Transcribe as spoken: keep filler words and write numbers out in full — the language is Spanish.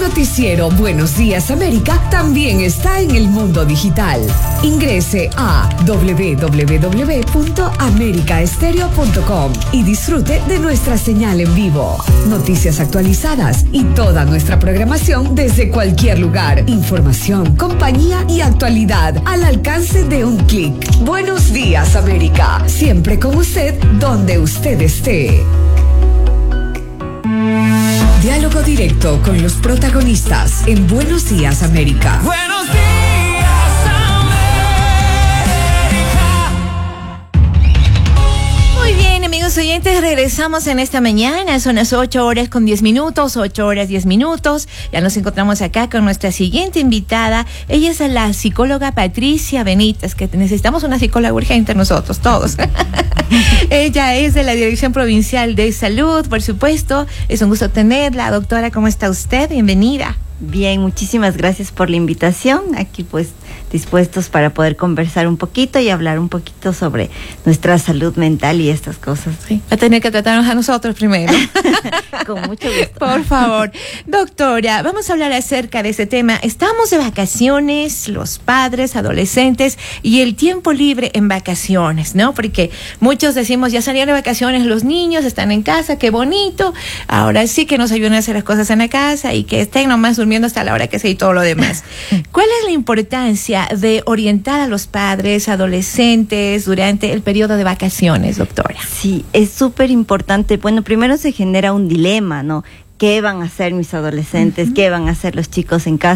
noticiero Buenos Días América también está en el mundo digital. Ingrese a doble u doble u doble u punto america estéreo punto com y disfrute de nuestra señal en vivo, noticias actualizadas y toda nuestra programación desde cualquier lugar. Información, compañía y actualidad al alcance de un clic. Buenos Días América, siempre con usted donde usted esté. Diálogo directo con los protagonistas en Buenos Días América. Buenos días, América. Muy bien, amigos oyentes, regresamos en esta mañana. Son las ocho horas con diez minutos, ocho horas diez minutos. Ya nos encontramos acá con nuestra siguiente invitada. Ella es la psicóloga Patricia Benítez, que necesitamos una psicóloga urgente nosotros, todos. Ella es de la Dirección Provincial de Salud, por supuesto. Es un gusto tenerla. Doctora, ¿cómo está usted? Bienvenida. Bien, muchísimas gracias por la invitación. Aquí pues dispuestos para poder conversar un poquito y hablar un poquito sobre nuestra salud mental y estas cosas. Sí, va a tener que tratarnos a nosotros primero. Con mucho gusto. Por favor. Doctora, vamos a hablar acerca de ese tema. Estamos de vacaciones, los padres, adolescentes y el tiempo libre en vacaciones, ¿no? Porque muchos decimos, ya salieron de vacaciones los niños, están en casa, qué bonito. Ahora sí que nos ayudan a hacer las cosas en la casa y que estén nomás durmiendo hasta la hora que sea y todo lo demás. ¿Cuál es la importancia de orientar a los padres, adolescentes durante el periodo de vacaciones, doctora? Sí, es súper importante. Bueno, primero se genera un dilema, ¿no? ¿Qué van a hacer mis adolescentes? Uh-huh. ¿Qué van a hacer los chicos en casa?